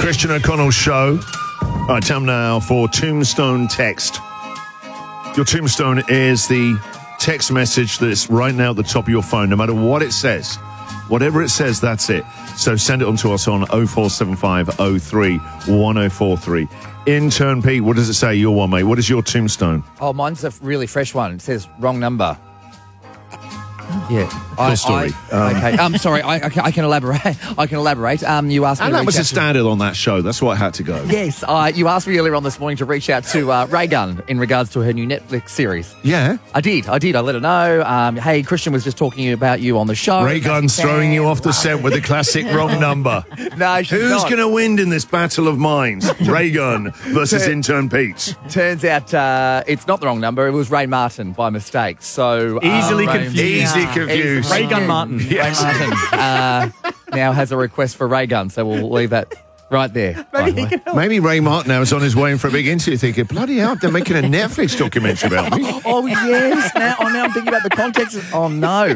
Christian O'Connell Show. All right, time now for Tombstone Text. Your tombstone is the text message that's right now at the top of your phone, no matter what it says. Whatever it says, that's it. So send it on to us on 0475 03 1043. Intern Pete, what does it say, your one, mate? What is your tombstone? Oh, mine's a really fresh one. It says wrong number. Yeah. Cool story. Okay. Sorry. I can elaborate. You asked me. And that was a standard on that show. That's why I had to go. Yes. You asked me earlier on this morning to reach out to Raygun in regards to her new Netflix series. Yeah. I did. I let her know. Hey, Christian was just talking about you on the show. Raygun's throwing you off the scent with a classic wrong number. No, she's Who's not. going to win in this battle of minds? Raygun versus Intern Pete. Turns out it's not the wrong number. It was Ray Martin by mistake. So Easily confused. Easy confused. Raygun Martin. Yes. Ray Martin now has a request for Raygun, so we'll leave that right there. Maybe Ray Martin now is on his way in for a big interview thinking, bloody hell, they're making a Netflix documentary about me. Oh, yes. Now I'm thinking about the context. Oh, no.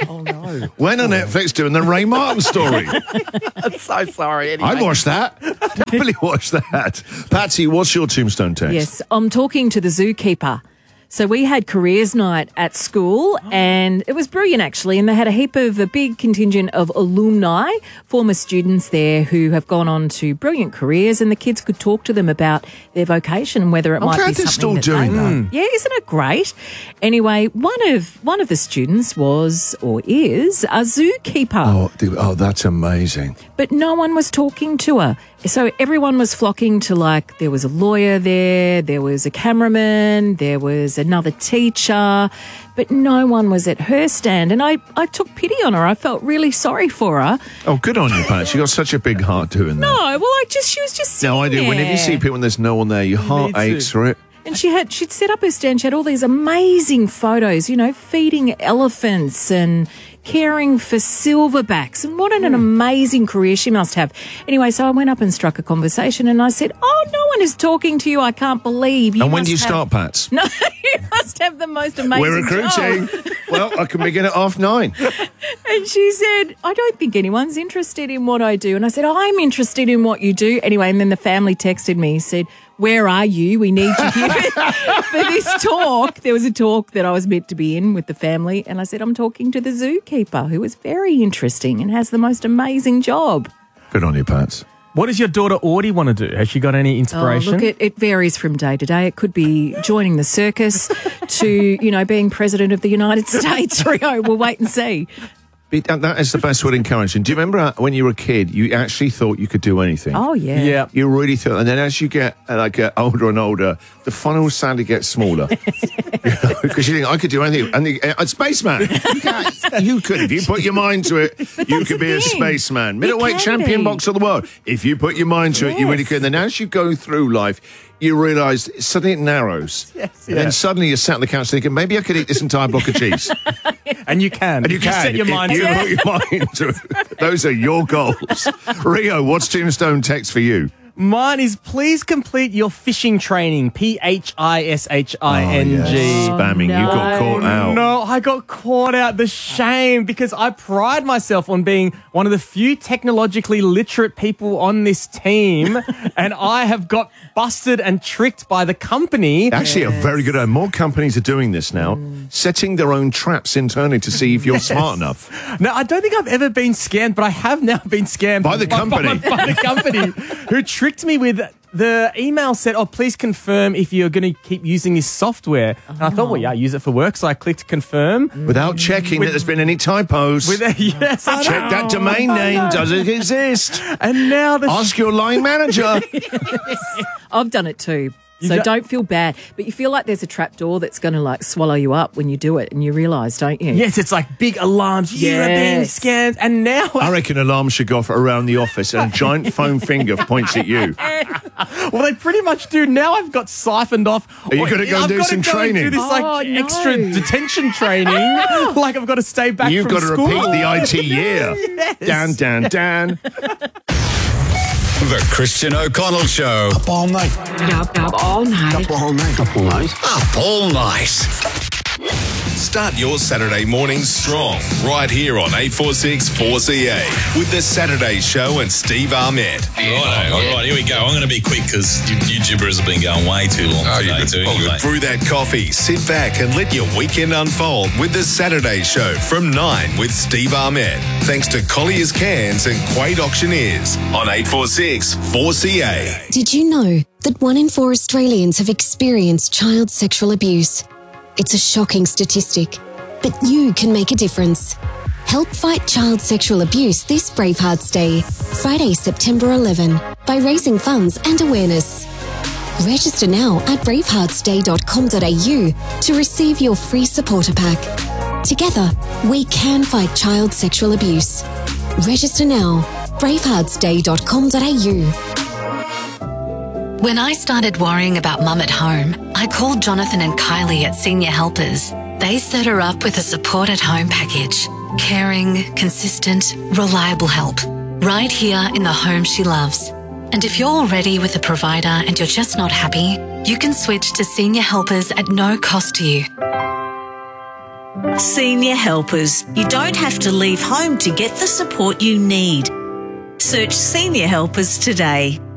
When are Netflix doing the Ray Martin story? I'm so sorry. Anyway. I'd watch that. Definitely watch that. Patsy, what's your tombstone text? Yes, I'm talking to the zookeeper. So we had careers night at school and it was brilliant actually, and they had a big contingent of alumni, former students there who have gone on to brilliant careers, and the kids could talk to them about their vocation and whether it might be something still that doing they that. Yeah, isn't it great? Anyway, one of the students was or is a zookeeper. Oh, that's amazing. But no one was talking to her. So everyone was flocking to, there was a lawyer there was a cameraman, there was another teacher, but no one was at her stand. And I took pity on her. I felt really sorry for her. Oh, good on you, Pat. You got such a big heart doing that. No, well, she was just sitting No, I do. there. Whenever you see people and there's no one there, your heart aches for it. And she'd set up her stand. She had all these amazing photos, feeding elephants and caring for silverbacks. And what an amazing career she must have. Anyway, so I went up and struck a conversation and I said, oh, no one is talking to you. I can't believe you. And when do you start, Pats? No, you must have the most amazing We're recruiting. job. Well, I can begin at 9:30. And she said, I don't think anyone's interested in what I do. And I said, I'm interested in what you do. Anyway, and then the family texted me, said, where are you? We need you here for this talk. There was a talk that I was meant to be in with the family. And I said, I'm talking to the zookeeper, who is very interesting and has the most amazing job. Good on you, Pats. What does your daughter Audie want to do? Has she got any inspiration? Oh, look, it varies from day to day. It could be joining the circus to, being president of the United States. Rio, we'll wait and see. That is the best word, encouraging. Do you remember when you were a kid, you actually thought you could do anything? Oh, yeah. Yeah. You really thought. And then as you get older and older, the funnel sadly gets smaller. Because you think, I could do anything. And a spaceman. You could. If you put your mind to it, you could be a spaceman. Middleweight champion boxer of the world. If you put your mind to it, you really could. And then as you go through life, you realise suddenly it narrows. Yes, and then suddenly you're sat on the couch thinking, maybe I could eat this entire block of cheese. And you can. And you can. set your mind you to it. put your mind to it. Those are your goals. Rio, what's tombstone text for you? Mine is please complete your fishing training. PHISHING. Spamming. no. You got caught out. No, I got caught out. The shame, because I pride myself on being one of the few technologically literate people on this team, and I have got busted and tricked by the company. Actually, a very good idea. More companies are doing this now, setting their own traps internally to see if you're smart enough. Now, I don't think I've ever been scammed, but I have now been scammed By the company. by the company who tricked me with the email said, oh, please confirm if you're going to keep using this software. And I thought, well, yeah, I use it for work. So I clicked confirm. Without checking that there's been any typos. Yes, Check that domain name. Does it exist? And now Ask your line manager. I've done it too. So don't feel bad. But you feel like there's a trapdoor that's going to swallow you up when you do it, and you realise, don't you? Yes, it's like big alarms. You are being scammed. And now I reckon alarms should go off around the office and a giant foam finger points at you. well, they pretty much do. Now I've got siphoned off. Are you going to go and do some training? Do this extra detention training. Like I've got to stay back You've from got to school. repeat the IT year. Yes. Dan. The Christian O'Connell Show. Up all night. Up all night. Up all night. Up all night. Up all night. Start your Saturday mornings strong right here on 846 4CA with The Saturday Show and Steve Ahmed. Righto, all right, here we go. I'm going to be quick because you gibberers have been going way too long today too. Anyway. Brew that coffee, sit back and let your weekend unfold with The Saturday Show from 9 with Steve Ahmed. Thanks to Collier's Cans and Quaid Auctioneers on 846 4CA. Did you know that 1 in 4 Australians have experienced child sexual abuse? It's a shocking statistic, but you can make a difference. Help fight child sexual abuse this Bravehearts Day, Friday, September 11, by raising funds and awareness. Register now at braveheartsday.com.au to receive your free supporter pack. Together, we can fight child sexual abuse. Register now, braveheartsday.com.au. When I started worrying about Mum at home, I called Jonathan and Kylie at Senior Helpers. They set her up with a support at home package. Caring, consistent, reliable help. Right here in the home she loves. And if you're already with a provider and you're just not happy, you can switch to Senior Helpers at no cost to you. Senior Helpers. You don't have to leave home to get the support you need. Search Senior Helpers today.